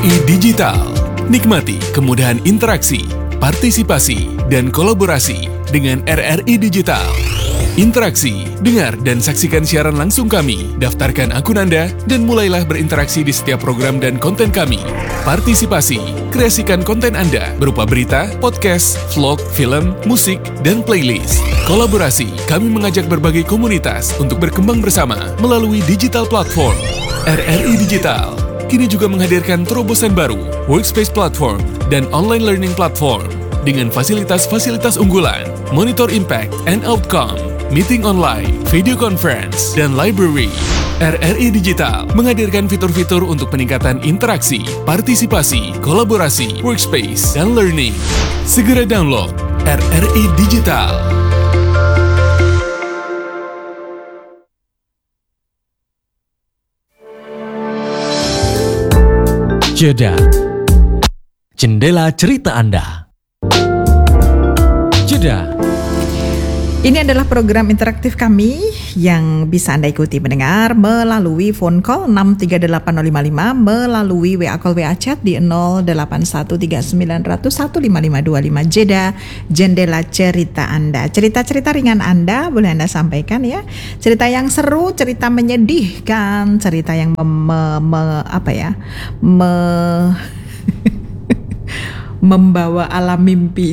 RRI Digital. Nikmati kemudahan interaksi, partisipasi, dan kolaborasi dengan RRI Digital. Interaksi, dengar dan saksikan siaran langsung kami, daftarkan akun Anda, dan mulailah berinteraksi di setiap program dan konten kami. Partisipasi, kreasikan konten Anda berupa berita, podcast, vlog, film, musik, dan playlist. Kolaborasi, kami mengajak berbagai komunitas untuk berkembang bersama melalui digital platform. RRI Digital kini juga menghadirkan terobosan baru, workspace platform, dan online learning platform dengan fasilitas-fasilitas unggulan, monitor impact and outcome, meeting online, video conference, dan library. RRI Digital menghadirkan fitur-fitur untuk peningkatan interaksi, partisipasi, kolaborasi, workspace, dan learning. Segera download RRI Digital. Jeda. Jendela cerita Anda. Jeda. Ini adalah program interaktif kami yang bisa Anda ikuti mendengar melalui phone call 63855, melalui WA call WA chat di 0813915525. Jeda, jendela cerita Anda. Cerita-cerita ringan Anda boleh Anda sampaikan ya. Cerita yang seru, cerita menyedihkan, cerita yang membawa alam mimpi,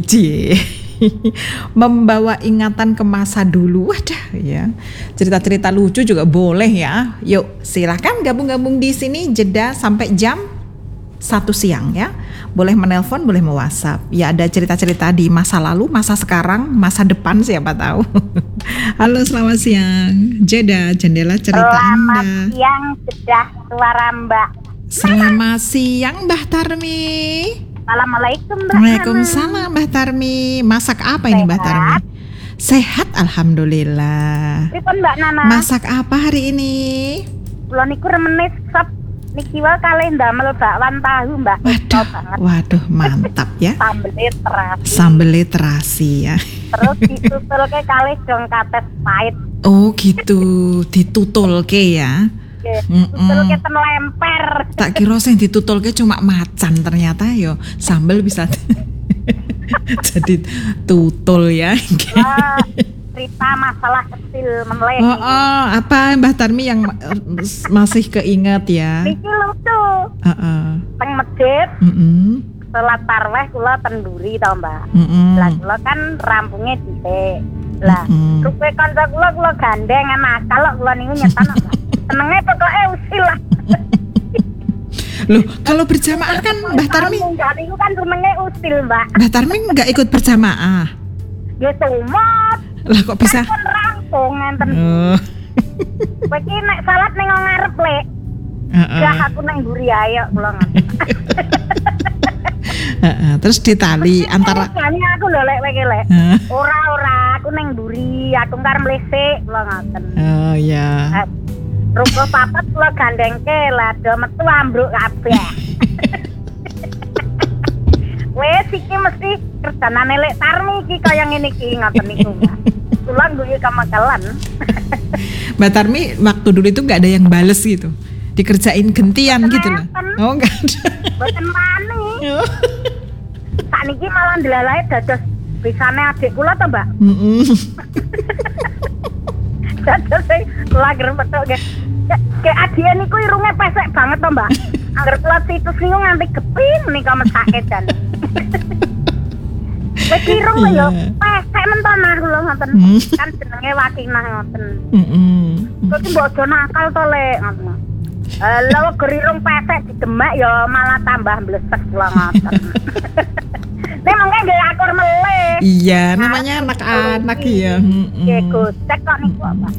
membawa ingatan ke masa dulu, wadah ya. Cerita-cerita lucu juga boleh ya. Yuk, silakan gabung-gabung di sini jeda sampai jam 1 siang ya. Boleh menelpon, boleh me-WhatsApp. Ya, ada cerita-cerita di masa lalu, masa sekarang, masa depan siapa tahu. Halo, selamat siang. Jeda, jendela cerita Anda. Selamat siang, sudah suara Mbak. Selamat siang, Mbah Tarmi. Assalamualaikum Mbak. Waalaikumsalam Mbah Tarmi. Masak apa ini Mbah Tarmi? Sehat alhamdulillah. Pripun Mbak Nana? Masak apa hari ini? Kula niku remenis sop niki wae kalih ndamel bakwan tahu Mbak. Waduh mantap ya. Sambele terasi. Sambele terasi ya. Terus ditutulke kalih dong kates pahit. Oh gitu, ditutulke ya. Tutulke ten lemper. Tak kira sing ditutulke cuma macan, ternyata yo sambel bisa jadi tutul ya. Cerita masalah kecil meneleh. Apa Mbah Tarmi yang masih keinget ya? Niki lucu. Teng masjid. Salat tarweh kula tenduri tau Mbak. Lah kula kan rampungnya dhisik. Lah rupe kanca kula gandeng anak kalau kula niku nyetan senenge pokoke usil lah. Loh, kalau berjamaah kan Mbah Tarmi niku kan senenge usil, Mbak. Mbah Tarmi enggak ikut berjamaah. Ya sumat. Lah kok bisa? Kan rampung ngenten. Kowe iki nek salat ning ngarep lek. Dah aku nang mburi ayo kula ngoten. Terus ditali antara aku lho lek kowe lek. Ora aku nang mburi, aku ngarep mlesik kula ngoten. Oh iya. Ruko papat kula gandengke lah do metu ambruk kabeh. Wes iki mesti kerjanane lek Tarmi iki kaya ngene iki ngoten niku. Kula ngguyu kamakalan. Mbak Tarmi waktu dulu itu enggak ada yang bales gitu. Dikerjain gentian gitu loh. Oh enggak ada. Mboten wani. Sakniki malah ndelalae dados bisane adik kula to, Mbak. Dados sing lager petuk nggih. Kayak adike niku irunge pesek banget to, Mbak. Angger kula situs niku nganti geping nika mesake dan. Wis irung yo pesek mentonah kula ngoten. Kan jenenge wakinah ngoten. Kok mbok aja nakal to, Lek, ngoten. Lha gerirung pesek didemak ya malah tambah mblesek kula ngoten. Nek mongke nggih akur meleh. Iya, namanya anak-anak ya. Nggih gocek kok niku, Mbak.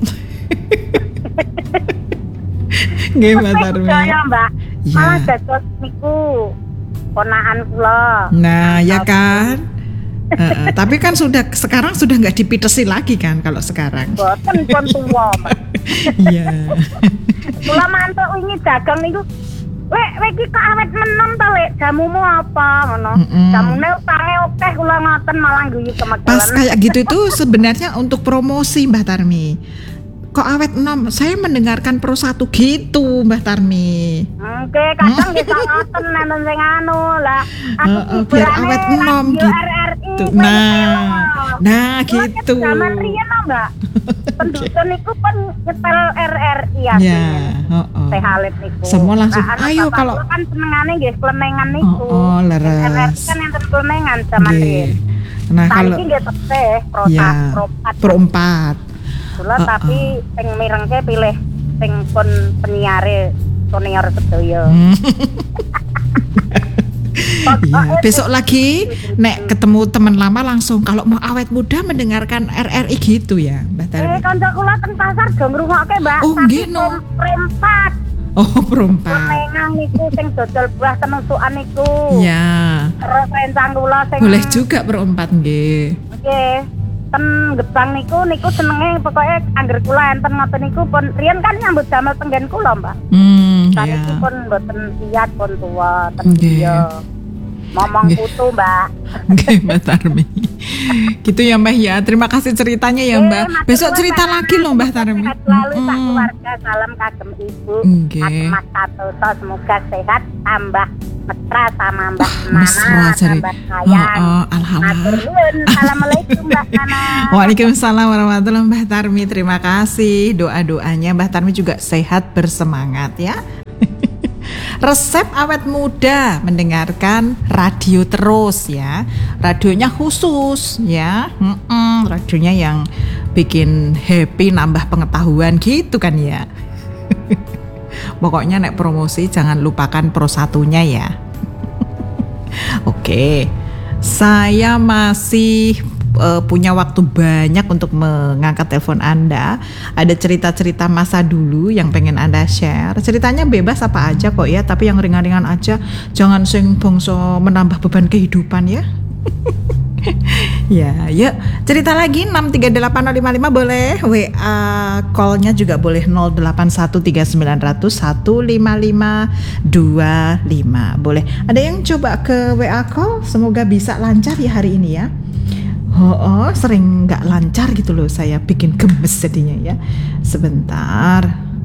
Nggih, Mbak Tarmi. Ya, Mbak. Malah dados niku ponakan kula. Nah, ya kan? Tapi kan sekarang sudah nggak dipitesi lagi kan kalau sekarang. Boten pun tuwa, Mbak. Iya. Kula mantuk wingi dagang niku. Wek iki kok awet menom to, Lek? Jamumu apa ngono? Jamune utange akeh kula ngoten malah guyu kemegalan. Pas kayak gitu itu sebenarnya untuk promosi Mbah Tarmi. kok awet enom? Saya mendengarkan Pro 1 gitu, Mbah Tarmi. Oke, kadang bisa ngoten nenten sing anu lah. Biar awet enom gitu. Nah gitu. Zaman riyen Mbak. Penduduk niku pun nyetel RRI ya. Ya, Teh Halid niku. Semua langsung ayo kalau kan senengane nggih klemengan niku. Leres. RRI kan enten klemengan zaman riyen. Nah, kalau nggih teh Pro 4. Kula tapi sing mirengke pilih sing pun penyiare senior sedaya. Iya, besok lagi nek ketemu teman lama langsung kalau mau awet muda mendengarkan RRI gitu ya, Mbak Tarmi. Kanca kula teng pasar do ngrungokke, Mbak. Oh, nggih no. Perempat. Oh, perempat. Menengang niku sing dodol buah tenusukan niku. Iya. Terus rencang kula sing boleh juga perempat nggih. Nggih. Ten Gebang niku senenge pokoknya angger kula enten ngoten niku pun riyen kan nyambut damel tenggen kula, Mbak. Saniki pun mboten liat pun tuwa ten dia. Momong putu, Mbak. Nggih, Mbak Tarmi. Gitu ya, Mbak ya. Terima kasih ceritanya ya, Mbak. Besok cerita lagi loh, Mbak Tarmi. Lalu sak keluarga salam kagem Ibu. Nggih. Mas Katoso semoga sehat tambah mesra sama Mbak Nana. Mesra cari. Alhamdulillah. Assalamualaikum Mbak Nana. Waalaikumsalam warahmatullahi wabarakatuh, Mbak Tarmi. Terima kasih doa-doanya. Mbak Tarmi juga sehat bersemangat ya. Resep awet muda mendengarkan radio terus ya. Radionya khusus ya. Radionya yang bikin happy, nambah pengetahuan gitu kan ya. Pokoknya nek promosi jangan lupakan Pro 1-nya ya. Oke. Saya masih punya waktu banyak untuk mengangkat telepon Anda. Ada cerita-cerita masa dulu yang pengen Anda share. Ceritanya bebas apa aja kok ya, tapi yang ringan-ringan aja. Jangan sing bongso menambah beban kehidupan ya. Ya, yuk cerita lagi 6380555 boleh. WA call-nya juga boleh 081390155525 boleh. Ada yang coba ke WA call? Semoga bisa lancar ya hari ini ya. Sering nggak lancar gitu loh, saya bikin gemes jadinya ya. Sebentar.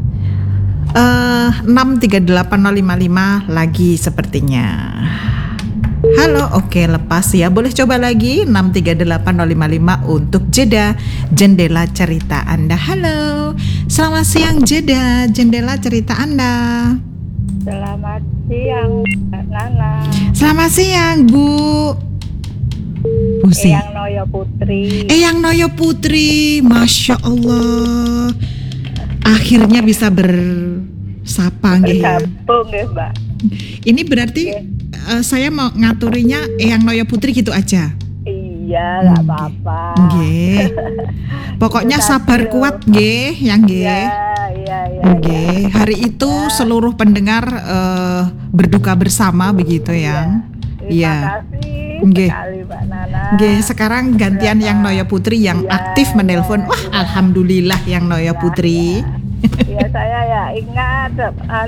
638055 lagi sepertinya. Halo, oke lepas ya. Boleh coba lagi 638055 untuk jeda jendela cerita Anda. Halo, selamat siang jendela cerita Anda. Selamat siang Mbak Nana. Selamat siang Bu. Eyang Noyo Putri. Eyang Noyo Putri, Masya Allah. Akhirnya bisa bersapa nggih. Bersambung nggih, Mbak. Ini berarti saya mau ngaturinya Eyang Noyo Putri gitu aja. Iya, nggak apa-apa. Nggih. Pokoknya sabar kuat nggih, yang nggih. Iya. Nggih. Hari itu seluruh pendengar berduka bersama begitu ya. Iya. Nggih. Mbak Nana. Nggih, sekarang gantian yang Noyo Putri yang aktif menelpon. Wah, alhamdulillah yang Noyo Putri. Iya, saya ya ingat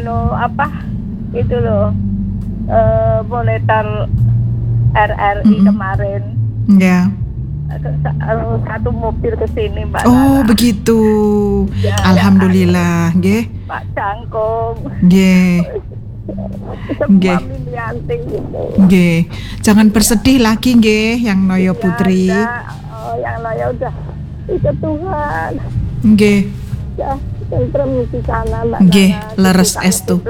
itu loh. Monetar RRI kemarin. Ya. Satu mobil ke sini, Mbak Oh, Nana. begitu. Ya, alhamdulillah, nggih. Pak Cangkong. Nggih. Semua milianti gitu. Nggih. Jangan bersedih lagi nggih yang Noyo Putri. Yang Noyo udah itu Tuhan. Nggih. Ya, tentrem di sana, Mbak. Nggih, leres estu.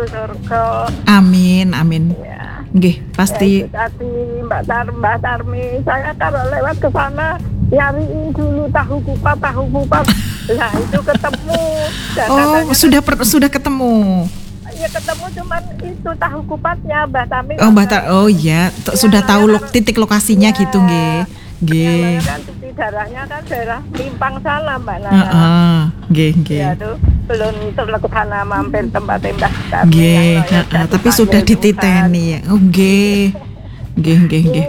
Amin. Ya. Nggih, pasti. Hati Mbak Tarmi, saya kalau lewat ke sana nyariin dulu tahu kupat. Nah, itu ketemu. Oh, sudah ketemu. Ya ketemu cuman itu tahu kupatnya Mbak Tarmi. Oh, oh iya, sudah tahu titik lokasinya gitu nggih. Nggih. Kan cuci darahnya kan daerah Limpang sana, Mbak Nana. Nggih. Ya tuh, belum terlalu sana mampir tempat Mbak Tarmi. Nggih, tapi sudah dititeni ya. Oh, nggih. Nggih.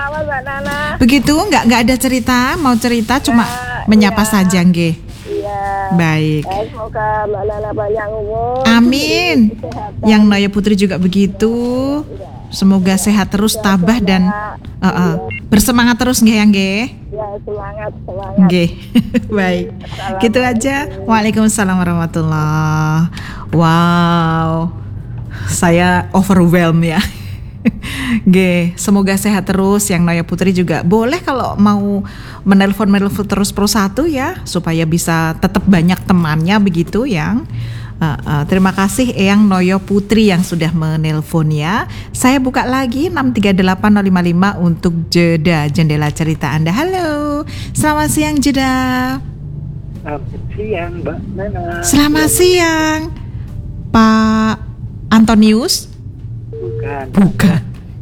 Begitu nggak ada cerita, mau cerita cuma menyapa saja nggih. Iya. Baik. Semoga Mbak Nana banyak umur. Amin. Yang Noyo Putri juga begitu. Semoga sehat terus, tabah dan bersemangat terus nggih ya nggih. Ya, semangat. Nggih. Baik. Gitu aja. Waalaikumsalam warahmatullahi. Wow. Saya overwhelmed ya. Nggih, semoga sehat terus. Yang Noya Putri juga boleh kalau mau menelpon terus pro satu ya, supaya bisa tetap banyak temannya begitu yang. Terima kasih Eyang Noyo Putri yang sudah menelpon ya. Saya buka lagi 6380555 untuk jeda jendela cerita Anda. Halo, selamat siang jeda. Selamat siang Mbak Nana. Selamat siang Pak Antonius. Bukan.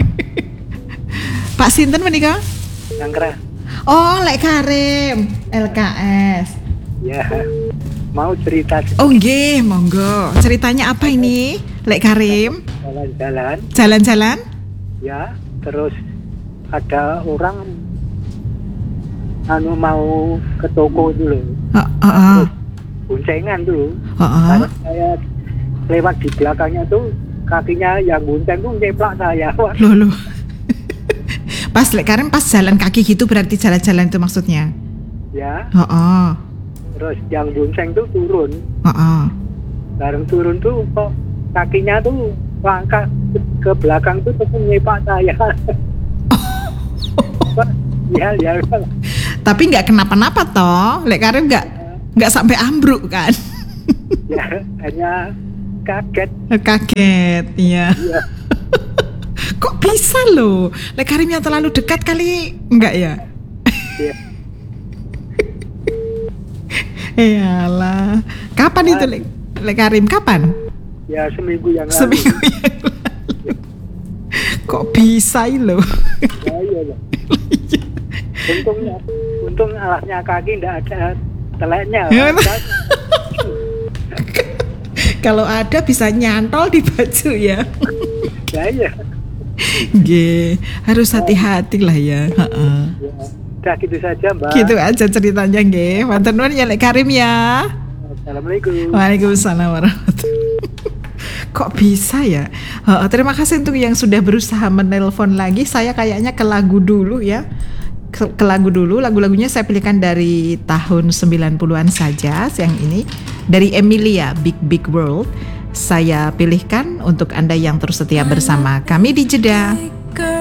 Pak Sinten menikah? Angkra. Oh, Lek Karim LKS. Ya, mau cerita. Oh nggih, monggo. Ceritanya apa ini, Lek Karim? Jalan-jalan? Ya, terus ada orang mau ke toko dulu. Terus boncengan dulu. Karena saya lewat di belakangnya tuh, kakinya yang bonceng tuh nyeplak saya. Loh. Pas Lek Karim pas jalan kaki gitu berarti jalan-jalan itu maksudnya? Ya. Terus yang bonceng tuh turun. Bareng turun tuh kok kakinya tuh langkah ke belakang tuh terus nyepak saya. Ya. Tapi nggak kenapa-napa toh, Lek Karim nggak sampai ambruk kan? Ya, hanya kaget. Iya. Kok bisa loh? Lek Karim yang terlalu dekat kali enggak ya? Iya. Iyalah. Kapan itu Lek Karim? Kapan? Ya seminggu yang lalu. Kok bisa loh? Ya iya loh. Untung alasnya kaki enggak ada teleknya. Kalau ada bisa nyantol di baju ya. Ya iya. Nggih, harus hati-hati lah ya. Udah gitu saja Mbak. Gitu aja ceritanya nggih. Matur nuwun ya Lek Karim ya. Assalamualaikum. Waalaikumsalam warahmatullahi. Kok bisa ya? Terima kasih untuk yang sudah berusaha menelpon lagi. Saya kayaknya ke lagu dulu ya. Ke lagu dulu. Lagu-lagunya saya pilihkan dari tahun 90-an saja. Yang ini dari Emilia, Big Big World. Saya pilihkan untuk Anda yang terus setia bersama kami di Jeda.